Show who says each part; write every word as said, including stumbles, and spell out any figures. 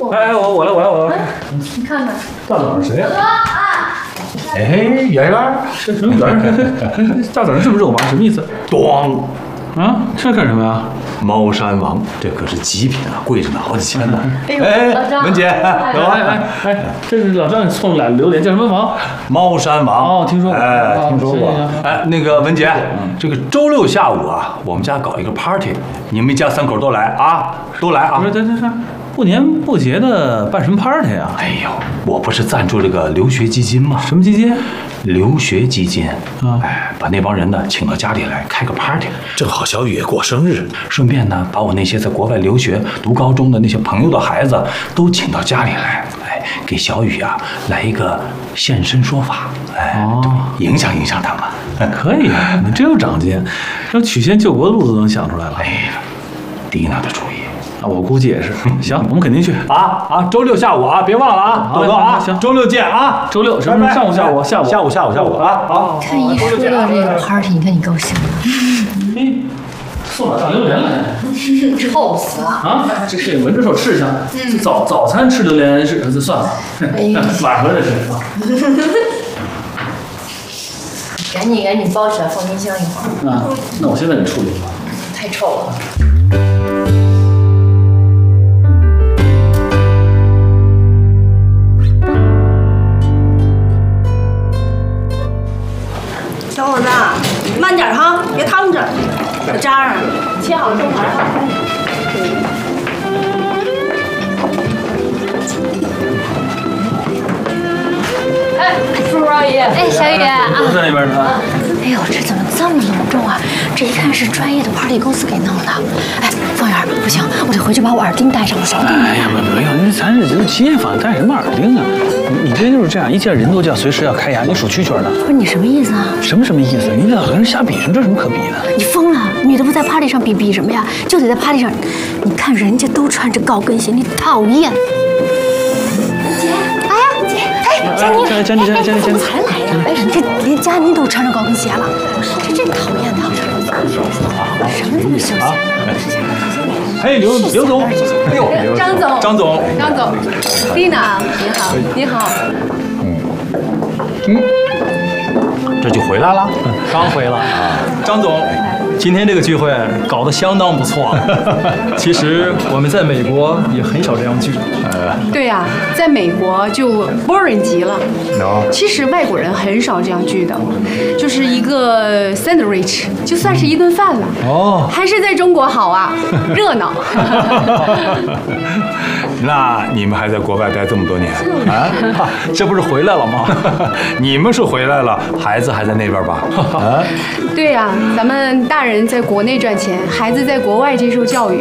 Speaker 1: 我。
Speaker 2: 哎，我我来，我来，我来。
Speaker 1: 你看看，
Speaker 2: 大枣谁呀？
Speaker 1: 啊！
Speaker 3: 哎，圆圆，
Speaker 2: 这什么圆？大枣是不是肉麻？什么意思？
Speaker 3: 咣！
Speaker 2: 啊，这干什么呀？
Speaker 3: 猫山王，这可是极品啊，贵着呢，好几千呢。
Speaker 1: 哎呦，
Speaker 3: 哎
Speaker 1: 老张，
Speaker 3: 文姐，
Speaker 2: 哎哎哎，这是老张送俩榴莲，叫什么王？
Speaker 3: 猫山王。
Speaker 2: 哦，听说过。
Speaker 3: 哎，听说过
Speaker 2: 行行行。
Speaker 3: 哎，那个文姐，这个周六下午啊，我们家搞一个 party，你们一家三口都来啊，都来啊
Speaker 2: 不。是，这这这不年不节的办什么 party 啊？
Speaker 3: 哎呦，我不是赞助这个留学基金吗？
Speaker 2: 什么基金？
Speaker 3: 留学基金
Speaker 2: 啊
Speaker 3: 哎，把那帮人呢请到家里来开个 party，正好小雨也过生日，顺便呢把我那些在国外留学读高中的那些朋友的孩子都请到家里来，哎，给小雨啊来一个现身说法，哎，
Speaker 2: 哦
Speaker 3: 对影响影响他们。
Speaker 2: 可以啊，你真有长进，这曲线救国的路子都能想出来了。
Speaker 3: 哎，迪娜的主意。
Speaker 2: 啊，我估计也是。行，我们肯定去。
Speaker 3: 啊啊！周六下午啊，别忘了啊，
Speaker 2: 好
Speaker 3: 豆豆啊，
Speaker 2: 行
Speaker 3: 周六见啊！
Speaker 2: 周六什么时候？上午、下午、下午、
Speaker 3: 下午、下午、下午啊！好，
Speaker 1: 看一说到这个 party，你看你高兴吗？
Speaker 2: 嘿，送俩大榴莲来。
Speaker 1: 臭死了！
Speaker 2: 啊，这这闻着手吃一下。这早早餐吃榴莲是这算了，晚上再吃啊。
Speaker 1: 赶紧赶紧包起来，放冰箱一会儿。
Speaker 2: 啊，那我现在给处理了。
Speaker 1: 太臭了。
Speaker 4: 小伙子，慢点哈，别趟着，小渣儿，切好了钟盘哈。
Speaker 1: 哎，叔叔阿姨，哎，小雨啊，
Speaker 2: 都在那边呢。
Speaker 1: 哎呦，这怎么这么隆重啊？这一看是专业的 party 公司给弄的。哎，方圆，不行，我得回去把我耳钉戴上了，手。
Speaker 5: 哎呀，不不用，咱是这街坊，戴什么耳钉啊？你你这就是这样，一见人都叫随时要开牙，你属蛐蛐的。
Speaker 1: 不是你什么意思啊？
Speaker 5: 什么什么意思？你俩和人瞎比什么？这有什么可比的？
Speaker 1: 你疯了？女的不在 party 上比比什么呀？就得在 party 上。你看人家都穿着高跟鞋，你讨厌。姐，哎呀，姐，哎，佳妮，
Speaker 5: 佳妮佳妮佳妮
Speaker 1: 怎么才来呀？哎，这连佳妮都穿着高跟鞋了，这真讨厌的。什么这么休闲啊？
Speaker 3: 嘿，刘刘总，哎呦，
Speaker 4: 张总，
Speaker 3: 张总，
Speaker 4: 张总，丽娜，你好，你好。
Speaker 3: 这就回来了。
Speaker 6: 刚回来啊，张总，今天这个聚会搞得相当不错。其实我们在美国也很少这样聚。
Speaker 4: 对呀、在美国就 boring 极了。其实外国人很少这样聚的，就是一个 sandwich， 就算是一顿饭了。
Speaker 6: 哦，
Speaker 4: 还是在中国好啊，热闹。
Speaker 3: 那你们还在国外待这么多年啊？
Speaker 6: 这不是回来了吗？
Speaker 3: 你们是回来了，孩子还在那边吧？啊？
Speaker 4: 对呀、咱们大人在国内赚钱，孩子在国外接受教育。